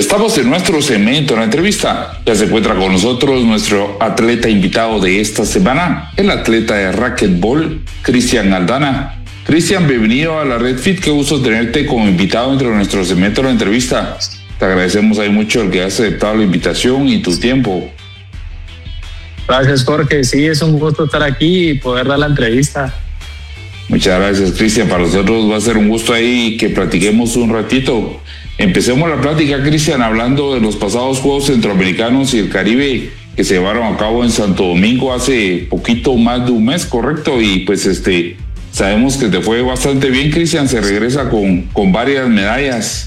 Estamos en nuestro segmento, la entrevista. Ya se encuentra con nosotros nuestro atleta invitado de esta semana, el atleta de racquetball, Cristian Aldana. Cristian, bienvenido a la Red Fit. Qué gusto tenerte como invitado dentro de nuestro segmento de la entrevista. Te agradecemos ahí mucho el que has aceptado la invitación y tu tiempo. Gracias, Jorge. Sí, es un gusto estar aquí y poder dar la entrevista. Muchas gracias, Cristian. Para nosotros va a ser un gusto ahí que platiquemos un ratito. Empecemos la plática, Cristian, hablando de los pasados Juegos Centroamericanos y el Caribe que se llevaron a cabo en Santo Domingo hace poquito más de un mes, ¿correcto? Y pues sabemos que te fue bastante bien, Cristian. Se regresa con varias medallas.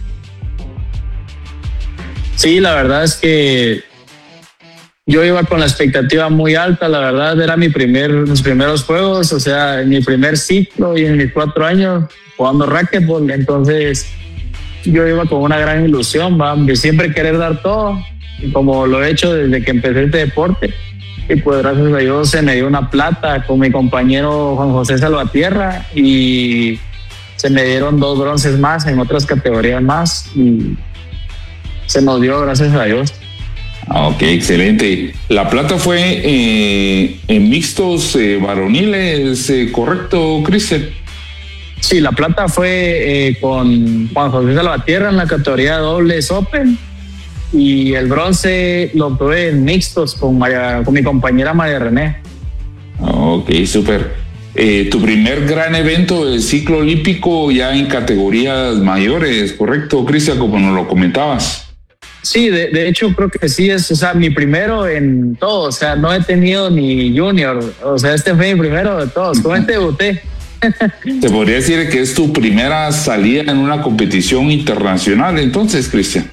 Sí, la verdad es que yo iba con la expectativa muy alta. La verdad, era mis primeros juegos, o sea, en mi primer ciclo y en mis 4 años jugando racquetball. Entonces yo iba con una gran ilusión, de siempre querer dar todo, y como lo he hecho desde que empecé este deporte. Y pues gracias a Dios se me dio una plata con mi compañero Juan José Salvatierra, y se me dieron 2 bronces más en otras categorías más, y se nos dio, gracias a Dios. Ok, excelente. La plata fue en mixtos varoniles, ¿correcto, Cristian? Sí, la plata fue con Juan José Salvatierra en la categoría dobles Open, y el bronce lo obtuve en mixtos con mi compañera María René. Ok, súper. Tu primer gran evento del ciclo olímpico ya en categorías mayores, ¿correcto, Cristian? Como nos lo comentabas. Sí, de hecho creo que sí es, o sea, mi primero en todo, o sea, no he tenido ni junior, o sea, este fue mi primero de todos, con este debuté. ¿Te podría decir que es tu primera salida en una competición internacional entonces, Cristian?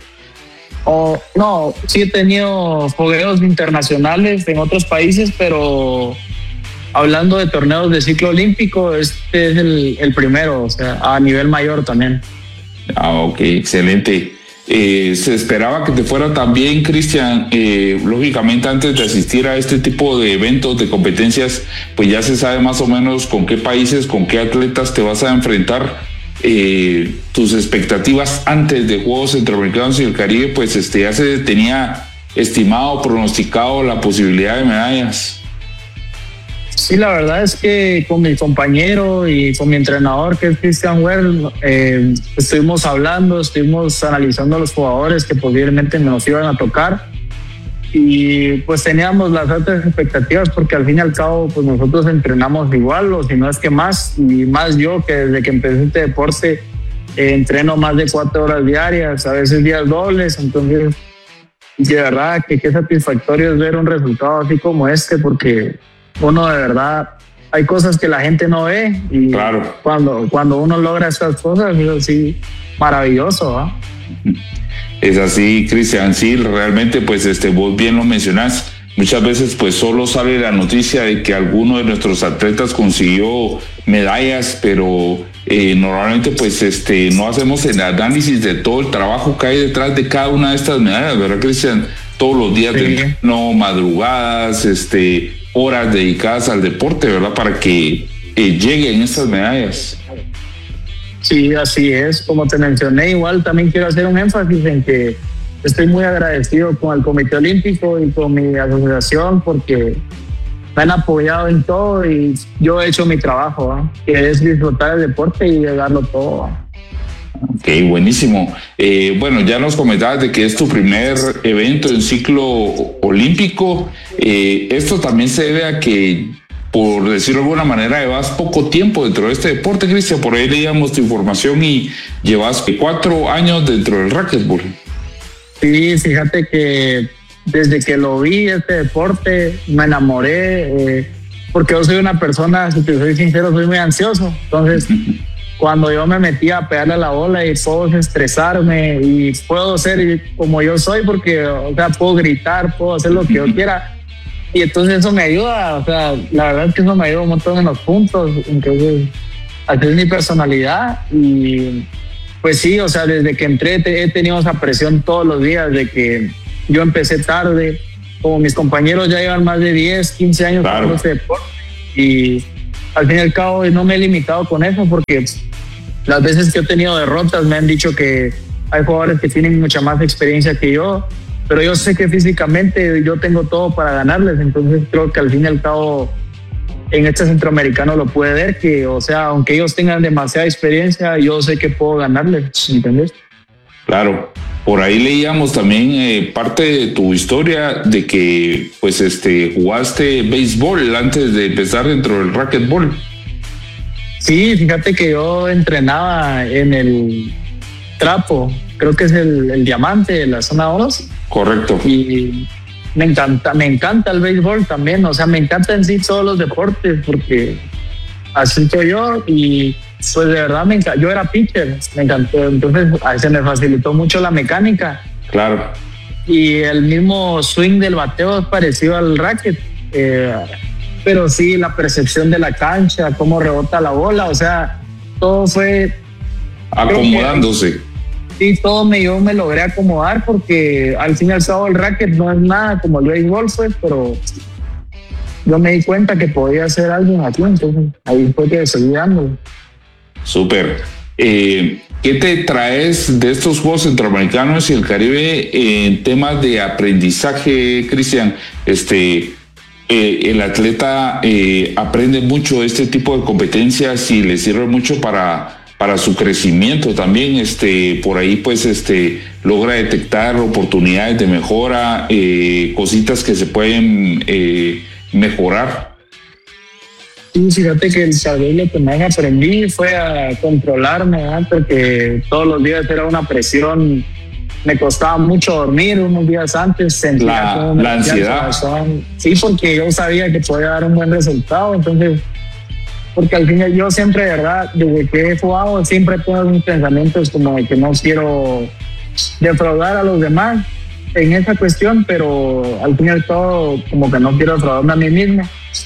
No, sí he tenido fogueos internacionales en otros países, pero hablando de torneos de ciclo olímpico, este es el primero, o sea, a nivel mayor también. Ok, excelente. Se esperaba que te fuera tan bien, Cristian. Lógicamente, antes de asistir a este tipo de eventos, de competencias, pues ya se sabe más o menos con qué países, con qué atletas te vas a enfrentar. Tus expectativas antes de Juegos Centroamericanos y el Caribe, pues ya se tenía estimado, pronosticado la posibilidad de medallas. Sí, la verdad es que con mi compañero y con mi entrenador, que es Christian Well, estuvimos hablando, estuvimos analizando a los jugadores que posiblemente nos iban a tocar, y pues teníamos las altas expectativas porque al fin y al cabo pues nosotros entrenamos igual, o si no es que más, y más yo que desde que empecé este deporte entreno más de 4 horas diarias, a veces días dobles. Entonces de verdad que qué satisfactorio es ver un resultado así como este, porque uno de verdad, hay cosas que la gente no ve, y claro, cuando uno logra estas cosas es así maravilloso, ¿eh? Es así, Cristian. Sí, realmente pues vos bien lo mencionás. Muchas veces pues solo sale la noticia de que alguno de nuestros atletas consiguió medallas, pero normalmente pues no hacemos el análisis de todo el trabajo que hay detrás de cada una de estas medallas, ¿verdad, Cristian? Todos los días de madrugadas, horas dedicadas al deporte, ¿verdad? Para que lleguen estas medallas. Sí, así es. Como te mencioné, igual también quiero hacer un énfasis en que estoy muy agradecido con el Comité Olímpico y con mi asociación, porque me han apoyado en todo y yo he hecho mi trabajo, que es disfrutar el deporte y darlo todo. Ok, buenísimo. Bueno, ya nos comentabas de que es tu primer evento en ciclo olímpico. Esto también se debe a que, por decirlo de alguna manera, llevas poco tiempo dentro de este deporte, Cristian. Por ahí leíamos tu información y llevas 4 años dentro del racquetball. Sí, fíjate que desde que lo vi, este deporte, me enamoré, porque yo soy una persona, si te soy sincero, soy muy ansioso. Entonces, cuando yo me metía a pegarle a la bola y puedo estresarme y puedo ser como yo soy, porque, o sea, puedo gritar, puedo hacer lo que yo quiera. Y entonces eso me ayuda, o sea, la verdad es que eso me ayuda un montón en los puntos. Entonces, así es mi personalidad. Y pues sí, o sea, desde que entré he tenido esa presión todos los días de que yo empecé tarde, como mis compañeros ya llevan más de 10, 15 años con este deporte, y al fin y al cabo no me he limitado con eso, porque las veces que he tenido derrotas me han dicho que hay jugadores que tienen mucha más experiencia que yo, pero yo sé que físicamente yo tengo todo para ganarles, entonces creo que al fin y al cabo en este centroamericano lo puede ver, que o sea, aunque ellos tengan demasiada experiencia, yo sé que puedo ganarles, ¿entendés? Claro, por ahí leíamos también parte de tu historia de que pues jugaste béisbol antes de empezar dentro del racquetball. Sí, fíjate que yo entrenaba en el Trapo, creo que es el Diamante de la zona 2. Correcto. Y me encanta el béisbol también, o sea, me encanta en sí todos los deportes porque así soy yo y pues de verdad yo era pitcher, me encantó, entonces se me facilitó mucho la mecánica. Claro. Y el mismo swing del bateo es parecido al racket, pero sí la percepción de la cancha, cómo rebota la bola, o sea, todo fue acomodándose. Sí, todo yo me logré acomodar porque al fin y al cabo el racket no es nada como el béisbol, pues, pero yo me di cuenta que podía hacer algo aquí, entonces ahí fue que seguí dándolo. Súper. ¿Qué te traes de estos Juegos Centroamericanos y el Caribe en temas de aprendizaje, Cristian? El atleta aprende mucho este tipo de competencias y le sirve mucho para su crecimiento también. Por ahí pues logra detectar oportunidades de mejora, cositas que se pueden mejorar. Sí, fíjate que el saber lo que más aprendí fue a controlarme, ¿verdad? Porque todos los días era una presión, me costaba mucho dormir unos días antes, sentía la ansiedad. Sí, porque yo sabía que podía dar un buen resultado, entonces, porque al final yo siempre, de verdad, desde que he jugado, siempre tengo mis pensamientos como de que no quiero defraudar a los demás en esa cuestión, pero al fin y al cabo como que no quiero defraudarme a mí mismo.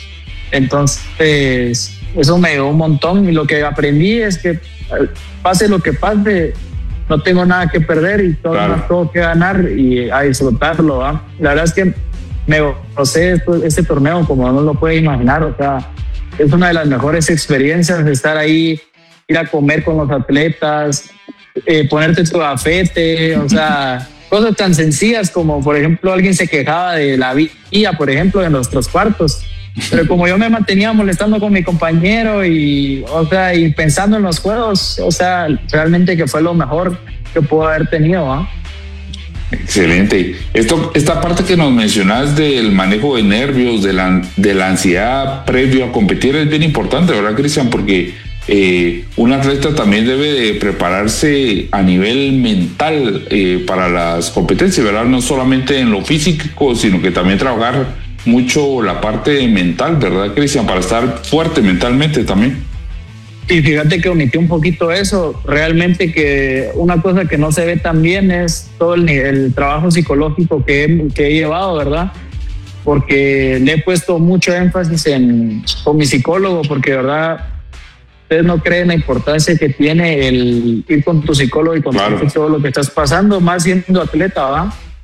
Entonces, eso me dio un montón y lo que aprendí es que pase lo que pase, no tengo nada que perder y todo que ganar y a disfrutarlo, ¿va? La verdad es que me gocé este torneo como no lo puede imaginar, o sea, es una de las mejores experiencias de estar ahí, ir a comer con los atletas, ponerte tu gafete, o sea, cosas tan sencillas como, por ejemplo, alguien se quejaba de la vía, por ejemplo, en nuestros cuartos. Pero como yo me mantenía molestando con mi compañero y pensando en los juegos, o sea, realmente que fue lo mejor que puedo haber tenido, ¿eh? Excelente. Esta parte que nos mencionas del manejo de nervios, de la ansiedad previo a competir es bien importante, ¿verdad, Cristian? Porque un atleta también debe de prepararse a nivel mental para las competencias, ¿verdad? No solamente en lo físico, sino que también trabajar mucho la parte mental, ¿verdad, Cristian? Para estar fuerte mentalmente también. Y fíjate que omití un poquito eso. Realmente que una cosa que no se ve tan bien es todo el trabajo psicológico que he llevado, ¿verdad? Porque le he puesto mucho énfasis con mi psicólogo, porque, ¿verdad? Ustedes no creen la importancia que tiene el ir con tu psicólogo y contarte todo lo que estás pasando, más siendo atleta, ¿verdad?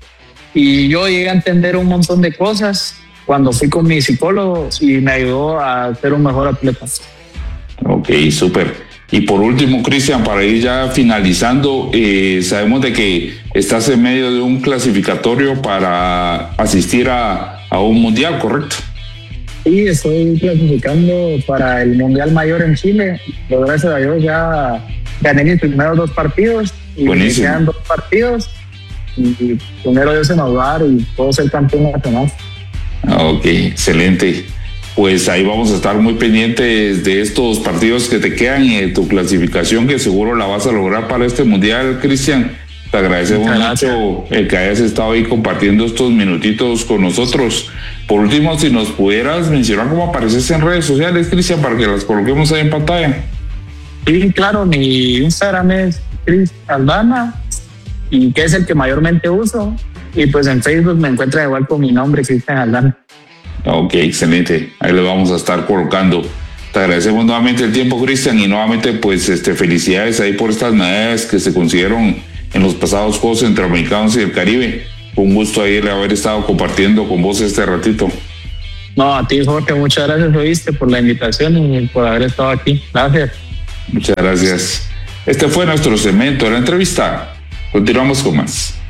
Y yo llegué a entender un montón de cosas cuando fui con mi psicólogo y me ayudó a ser un mejor atleta. Ok, súper. Y por último, Cristian, para ir ya finalizando, sabemos de que estás en medio de un clasificatorio para asistir a un mundial, ¿correcto? Sí, estoy clasificando para el Mundial Mayor en Chile. Pero gracias a Dios ya gané mis primeros 2 partidos y me quedan 2 partidos. Y primero Dios se nos va a dar y puedo ser campeón nacional. Ok, excelente. Pues ahí vamos a estar muy pendientes de estos partidos que te quedan y de tu clasificación, que seguro la vas a lograr para este mundial, Cristian. Te agradecemos mucho el que hayas estado ahí compartiendo estos minutitos con nosotros. Por último, si nos pudieras mencionar cómo apareces en redes sociales, Cristian, para que las coloquemos ahí en pantalla. Sí, claro, mi Instagram es Cris Aldana, y que es el que mayormente uso. Y pues en Facebook me encuentra igual con mi nombre, Cristian Aldana. Ok, excelente. Ahí lo vamos a estar colocando. Te agradecemos nuevamente el tiempo, Cristian, y nuevamente pues felicidades ahí por estas medallas que se consiguieron en los pasados Juegos Centroamericanos y del Caribe. Fue un gusto ahí haber estado compartiendo con vos este ratito. No, a ti, Jorge, muchas gracias, oíste, por la invitación y por haber estado aquí. Gracias. Muchas gracias. Este fue nuestro segmento de la entrevista Continuamos con más.